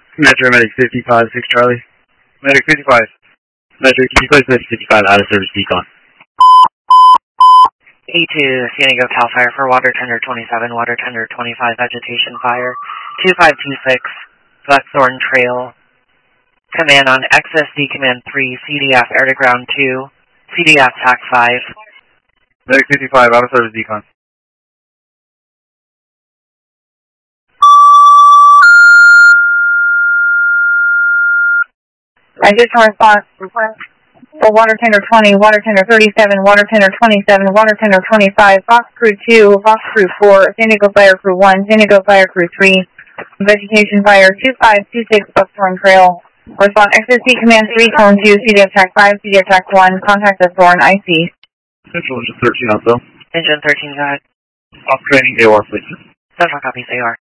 Metro Medic 55, 6 Charlie. Medic 55. Metro, can you place Medic 55 out of service decon? E2, San Diego Cal Fire for Water Tender 27, Water Tender 25, Vegetation Fire, 2526, Buckthorn Trail. Command on XSD Command 3, CDF Air to Ground 2, CDF TAC 5. Medic 55, out of service decon. Additional response request for Water Tender 20, Water Tender 37, Water Tender 27, Water Tender 25, Fox Crew 2, Fox Crew 4, San Diego Fire Crew 1, San Diego Fire Crew 3, Vegetation Fire 2526, Buckthorn Trail. Respond XSD Command 3, Cone 2, CDF TAC 5, CDF TAC 1, contact us for an IC. Central Engine 13 out, though. Engine 13, go ahead. Off training, AOR, please. Central copies, AR.